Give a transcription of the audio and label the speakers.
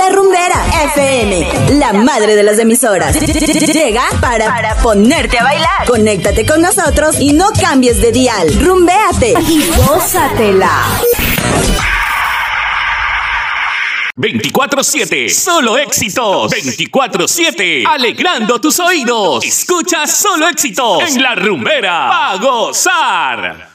Speaker 1: La Rumbera FM, la madre de las emisoras. Llega para ponerte a bailar. Conéctate con nosotros y no cambies de dial. Rumbéate y gózatela.
Speaker 2: 24/7, solo éxitos. 24/7, alegrando tus oídos. Escucha solo éxitos en La Rumbera. ¡A gozar!